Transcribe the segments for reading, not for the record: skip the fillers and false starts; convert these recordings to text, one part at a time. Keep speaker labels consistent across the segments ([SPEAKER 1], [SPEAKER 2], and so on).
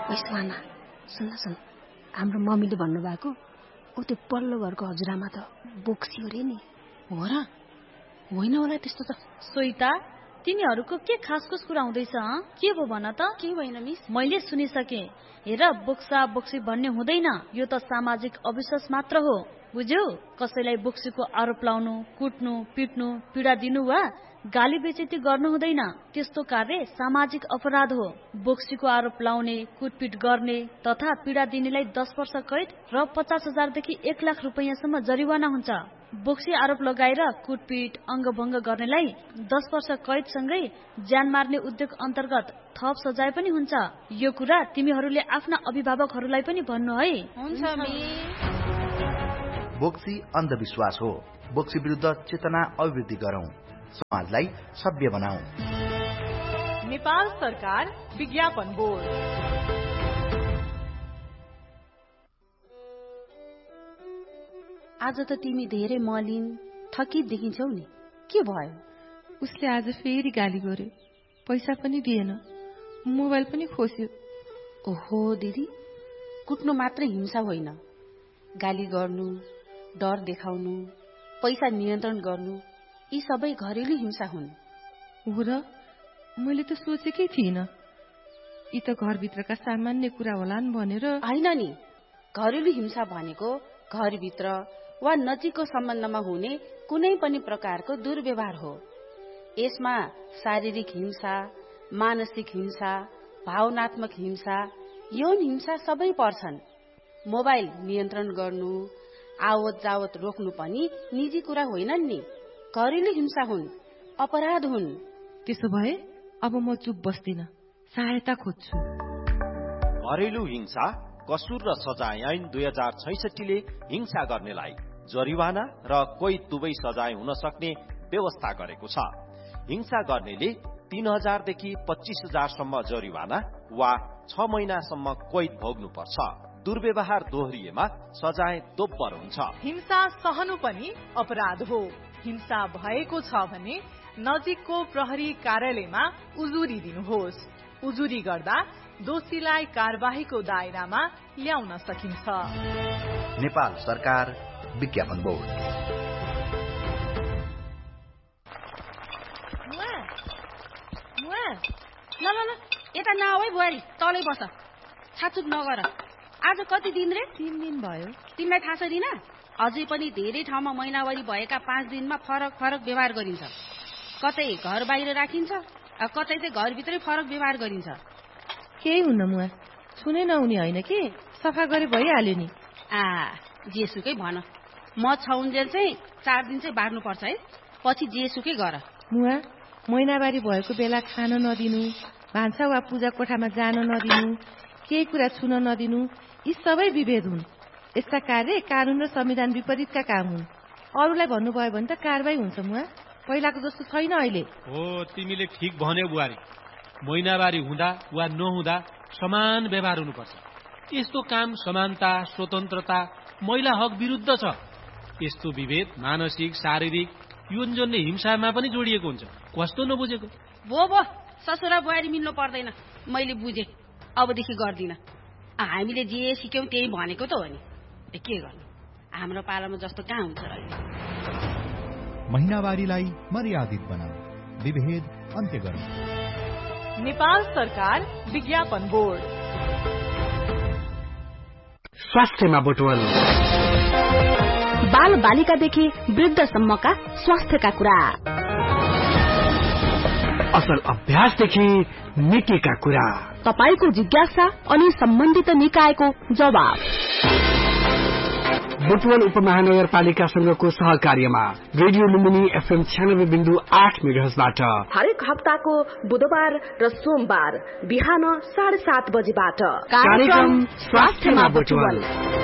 [SPEAKER 1] सुहाना, सुन हाम्रो मम्मीले भन्नुभएको त्यो पल्लो घरको हजुरआमा त बोक्सियो रे नि।
[SPEAKER 2] हो र? होइन होला त्यस्तो त।
[SPEAKER 3] सोइता, तिमीहरूको के खासखुस कुरा हुँदैछ? के भो भन त?
[SPEAKER 2] के होइन मिस?
[SPEAKER 3] मैले सुनिसकेँ। हेर, बोक्सा बोक्सी भन्ने हुँदैन। यो त सामाजिक अविश्वास मात्र हो, बुझ्यौ? कसैलाई बोक्सीको आरोप लाउनु, कुट्नु, पिट्नु, पीडा दिनु वा गाली बेइज्जती गर्नु हुँदैन। त्यस्तो कार्य सामाजिक अपराध हो। बोक्सीको आरोप लाउने, कुटपिट गर्ने तथा पीडा दिनेलाई 10 वर्ष कैद र 50,000 देखि 1 लाख रुपैयाँसम्म जरिवाना हुन्छ। बोक्सी आरोप लगाएर कुटपिट, अङ्गभङ्ग गर्नेलाई 10 वर्ष कैदसँगै ज्यान मार्ने उद्योग अन्तर्गत थप सजाय पनि हुन्छ। यो कुरा तिमीहरूले आफ्ना अभिभावकहरूलाई पनि भन्नु है।
[SPEAKER 2] हुन्छ मिस।
[SPEAKER 4] बोक्सी अन्धविश्वास हो। बोक्सी विरुद्ध चेतना अभिवृद्धि गरौं, समाजलाई सभ्य बनाऊ।
[SPEAKER 5] नेपाल सरकार विज्ञापन बोर्ड।
[SPEAKER 2] आज त तिमी धेरै मलिन थकित देखिन्छौ नि, के भयो?
[SPEAKER 6] उसले आज फेरि गाली गर्यो, पैसा पनि दिएन, मोबाइल पनि खोस्यो।
[SPEAKER 2] ओहो दिदी, कुट्नु मात्रै हिंसा होइन, गाली गर्नु, डर देखाउनु, पैसा नियन्त्रण गर्नु, यी सबै घरेलु हिंसा हुन्।
[SPEAKER 6] हो र? मैले त सोचेकै थिइनँ। यी त घरभित्रका सामान्य कुरा होलान् भनेर।
[SPEAKER 2] होइन नि, घरेलु हिंसा भनेको घरभित्र वा नजिकको सम्बन्धमा हुने कुनै पनि प्रकारको दुर्व्यवहार हो। यसमा शारीरिक हिंसा, मानसिक हिंसा, भावनात्मक हिंसा, यौन हिंसा सबै पर्छन्। मोबाइल नियन्त्रण गर्नु, आवत जावत रोक्नु पनि निजी कुरा होइनन् नि, घरेलु हिंसा हुन्, अपराध हुन्।
[SPEAKER 6] त्यसो भए अब म चुप बस्दिन, सहायता खोज्छु।
[SPEAKER 7] घरेलु हिंसा कसुर र सजाय ऐन 2066 ले हिंसा गर्नेलाई जरिवाना र कोही दुवै सजाय हुन सक्ने व्यवस्था गरेको छ। हिंसा गर्नेले 3,000 देखि 25,000 सम्म जरिवाना वा 6 महिनासम्म कैद भोग्नुपर्छ। दुर्व्यवहार दोहोरिएमा सजाय दोब्बर हुन्छ।
[SPEAKER 5] हिंसा सहनु पनि अपराध हो। हिंसा भएको छ भने नजिकको प्रहरी कार्यालयमा उजुरी दिनुहोस्। उजुरी गर्दा दोषीलाई कारबाहीको दायरामा ल्याउन सकिन्छ।
[SPEAKER 4] नेपाल सरकार विज्ञापन बोर्ड।
[SPEAKER 2] ल यता नआऊ है बुहारी, तलै बस, छाचुप नगर। आज कति दिन रे?
[SPEAKER 6] 3 दिन भयो।
[SPEAKER 2] तिमीलाई थाहा छैन? अझै पनि धेरै ठाउँमा महिनावारी भएका 5 दिनमा फरक फरक व्यवहार गरिन्छ। कतै घर बाहिर राखिन्छ, कतै चाहिँ घरभित्रै फरक व्यवहार गरिन्छ।
[SPEAKER 6] केही हुन्न मुआ, छुनै नहुने होइन कि, सफा गरे भइहाल्यो नि।
[SPEAKER 2] जेसुकै भन, म छाउन्जेल चाहिँ 4 दिन चाहिँ बार्नुपर्छ है, पछि जेसुकै गर।
[SPEAKER 6] मुआ, महिनावारी भएको बेला खान नदिनु, भान्सा वा पूजा कोठामा जान नदिनु, केही कुरा छुन नदिनु, यी सबै विभेद हुन्। यस्ता कार्य कानून र संविधान विपरीतका काम हुन्। अरूलाई भन्नुभयो भने त कारबाही हुन्छ मुआ, पहिलाको जस्तो छैन अहिले।
[SPEAKER 8] हो, तिमीले ठिक भन्यौ बुहारी। महिनावारी हुँदा वा नहुँदा समान व्यवहार हुनुपर्छ। यस्तो काम समानता, स्वतन्त्रता, महिला हक विरुद्ध छ। यस्तो विभेद मानसिक, शारीरिक, यौनजन्य हिंसामा पनि जोडिएको हुन्छ। कस्तो नबुझेको?
[SPEAKER 2] भो ससुरा बुहारी मिल्नु पर्दैन, मैले बुझेँ, अबदेखि गर्दिन। हामीले जे सिक्यौं त्यही भनेको त हो नि, के गर्नु, हाम्रो पालामा जस्तो कहाँ हुन्छ र।
[SPEAKER 9] महिनावारीलाई मर्यादित बनाऊ, विभेद अन्त्य गरौँ।
[SPEAKER 5] नेपाल सरकार विज्ञापन बोर्ड।
[SPEAKER 10] स्वास्थ्यमा बुटवल।
[SPEAKER 11] बाल बालिकादेखि वृद्धसम्मका स्वास्थ्यका कुरा,
[SPEAKER 10] असल अभ्यासदेखि नीतिका कुरा,
[SPEAKER 11] तपाईको जिज्ञासा अनि सम्बन्धित निकायको जवाब।
[SPEAKER 10] बुटवल उपमहानगरपालिकासँगको सहकार्यमा रेडियो लुम्बिनी FM 96.8 मेगाहर्जबाट
[SPEAKER 11] हरेक हप्ताको बुधबार र सोमबार बिहान 7:30 बजेबाट
[SPEAKER 10] कार्यक्रम स्वास्थ्यमा बुटवल।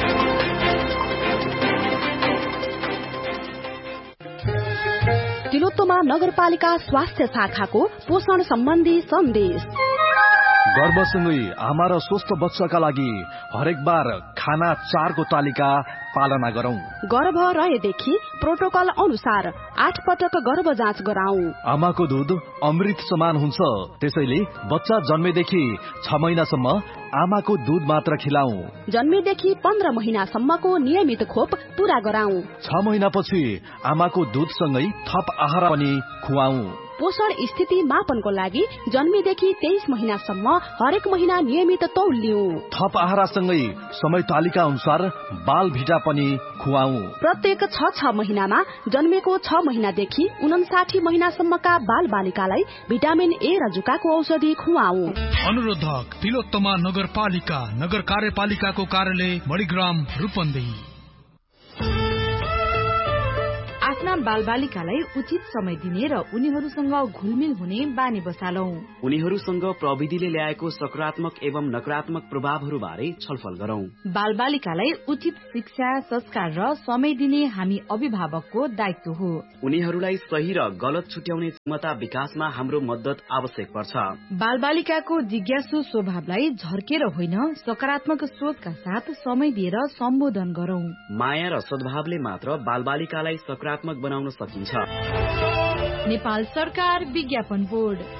[SPEAKER 11] तिलोत्तमा नगरपालिका स्वास्थ्य शाखाको पोषण सम्बन्धी सन्देश।
[SPEAKER 12] गर्भसँगै आमा र स्वस्थ बच्चाका लागि हरेक बार खाना 4 को तालिका पालना गरौं।
[SPEAKER 11] गर्भ रहेदेखि प्रोटोकल अनुसार 8 पटक गर्भ जाँच गराऊ।
[SPEAKER 12] आमाको दूध अमृत समान हुन्छ, त्यसैले बच्चा जन्मेदेखि 6 महिनासम्म आमाको दूध मात्र खिलाऊ।
[SPEAKER 11] जन्मेदेखि 15 महिनासम्मको नियमित खोप पूरा गराऊ।
[SPEAKER 12] 6 महिनापछि आमाको दूधसँगै थप आहार पनि खुवाऊ।
[SPEAKER 11] पोषण स्थिति मापनको लागि जन्मेदेखि 23 महिनासम्म हरेक महिना नियमित तौल लिऊ।
[SPEAKER 12] थप आहारसँगै समय तालिका अनुसार बाल भिटा पनि खुवाऊ।
[SPEAKER 11] प्रत्येक 6 महिनामा जन्मेको 6 महिनादेखि 59 महिनासम्मका बाल बालिकालाई भिटामिन ए र जुकाको औषधि खुवाऊ।
[SPEAKER 13] अनुरोधक तिलोत्तमा नगरपालिका नगर कार्यपालिकाको कार्यालय मणिग्राम रूपन्देही।
[SPEAKER 14] आफ्ना बालबालिकालाई उचित समय दिने र उनीहरूसँग घुलमिल हुने बानी बसालौं।
[SPEAKER 15] उनीहरूसँग प्रविधिले ल्याएको सकारात्मक एवं नकारात्मक प्रभावहरू बारे छलफल गरौं।
[SPEAKER 14] बालबालिकालाई उचित शिक्षा संस्कार र समय दिने हामी अभिभावकको दायित्व हो।
[SPEAKER 15] उनीहरूलाई सही र गलत छुट्याउने क्षमता विकासमा हाम्रो मद्दत आवश्यक पर्छ।
[SPEAKER 14] बालबालिकाको जिज्ञासु स्वभावलाई झर्केर होइन सकारात्मक सोचका साथ समय दिएर सम्बोधन गरौं।
[SPEAKER 15] माया र सद्भावले मात्र बालबालिकालाई सकारात्मक बनाउन सकिन्छ।
[SPEAKER 14] नेपाल सरकार विज्ञापन बोर्ड।